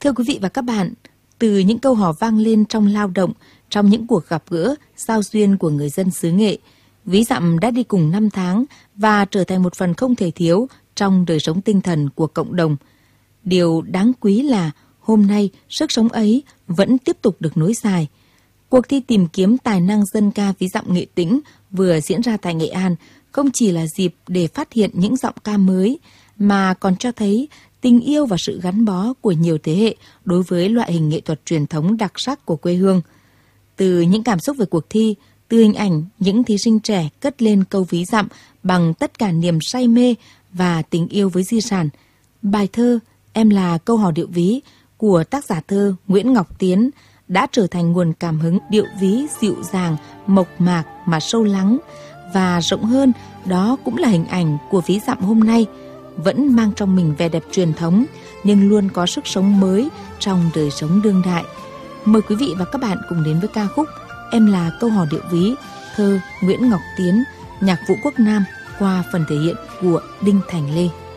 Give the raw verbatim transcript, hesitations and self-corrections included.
Thưa quý vị và các bạn, từ những câu hò vang lên trong lao động, trong những cuộc gặp gỡ, giao duyên của người dân xứ Nghệ, Ví Dặm đã đi cùng năm tháng và trở thành một phần không thể thiếu trong đời sống tinh thần của cộng đồng. Điều đáng quý là hôm nay sức sống ấy vẫn tiếp tục được nối dài. Cuộc thi tìm kiếm tài năng dân ca Ví Dặm Nghệ Tĩnh vừa diễn ra tại Nghệ An không chỉ là dịp để phát hiện những giọng ca mới, mà còn cho thấy tình yêu và sự gắn bó của nhiều thế hệ đối với loại hình nghệ thuật truyền thống đặc sắc của quê hương. Từ những cảm xúc về cuộc thi, từ hình ảnh những thí sinh trẻ cất lên câu ví dặm bằng tất cả niềm say mê và tình yêu với di sản, bài thơ Em là câu hò điệu ví của tác giả thơ Nguyễn Ngọc Tiến đã trở thành nguồn cảm hứng điệu ví dịu dàng, mộc mạc mà sâu lắng. Và rộng hơn, đó cũng là hình ảnh của Ví Dặm hôm nay, vẫn mang trong mình vẻ đẹp truyền thống, nhưng luôn có sức sống mới trong đời sống đương đại. Mời quý vị và các bạn cùng đến với ca khúc Em là câu hò điệu ví, thơ Nguyễn Ngọc Tiến, nhạc Vũ Quốc Nam qua phần thể hiện của Đinh Thành Lê.